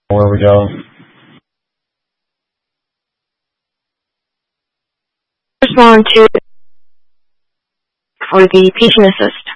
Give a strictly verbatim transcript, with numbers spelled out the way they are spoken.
Where we go? Respond to for the patient assist.